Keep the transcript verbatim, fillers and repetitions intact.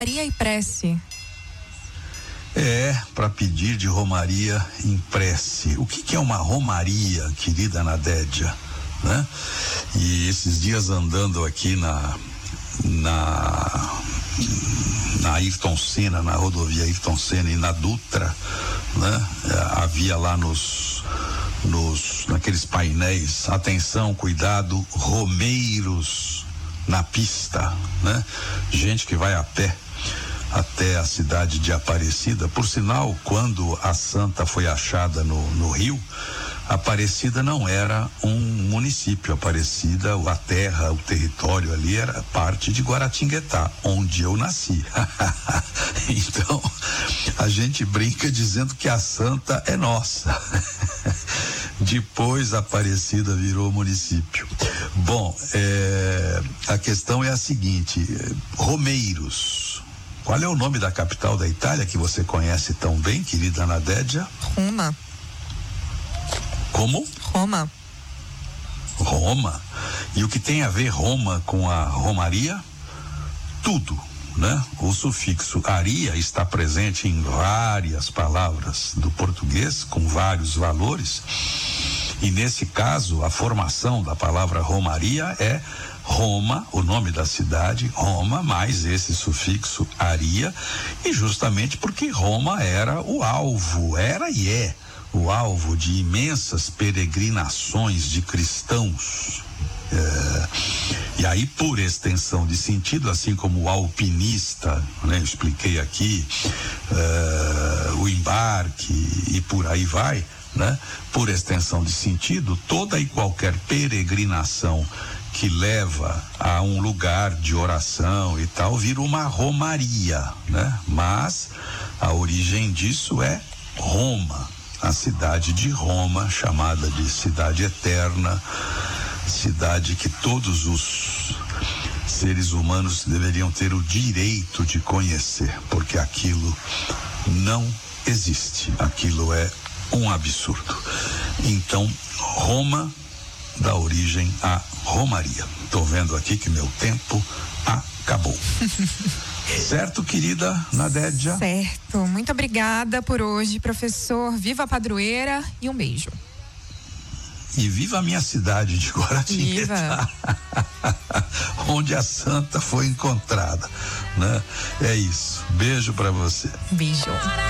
Romaria e prece. É, para pedir de romaria em prece. O que que é uma romaria, querida Nadédia, né? E esses dias andando aqui na na na Ayrton Senna, na rodovia Ayrton Senna e na Dutra, né? Havia lá nos nos naqueles painéis, atenção, cuidado, romeiros na pista, né? Gente que vai a pé até a cidade de Aparecida. Por sinal, quando a santa foi achada no, no rio, Aparecida não era um município. Aparecida, a terra, o território ali era parte de Guaratinguetá, onde eu nasci. Então, a gente brinca dizendo que a santa é nossa. Depois Aparecida virou município. Bom, é, a questão é a seguinte: romeiros. Qual é o nome da capital da Itália que você conhece tão bem, querida Nadédia? Roma. Como? Roma. Roma. E o que tem a ver Roma com a romaria? Tudo, né? O sufixo aria está presente em várias palavras do português, com vários valores. E nesse caso, a formação da palavra romaria é Roma, o nome da cidade, Roma, mais esse sufixo aria, e justamente porque Roma era o alvo, era e é o alvo de imensas peregrinações de cristãos. É, e aí, por extensão de sentido, assim como o alpinista, né, eu expliquei aqui, é, o embarque e por aí vai, né? Por extensão de sentido, toda e qualquer peregrinação que leva a um lugar de oração e tal, vira uma romaria, né? Mas a origem disso é Roma, a cidade de Roma, chamada de cidade eterna, cidade que todos os seres humanos deveriam ter o direito de conhecer, porque aquilo não existe, aquilo é um absurdo. Então, Roma dá origem à romaria. Tô vendo aqui que meu tempo acabou. Certo, querida Nadédia? Certo. Muito obrigada por hoje, professor. Viva a padroeira e um beijo. E viva a minha cidade de Guaratinguetá, onde a santa foi encontrada, né? É isso. Beijo pra você. Beijo.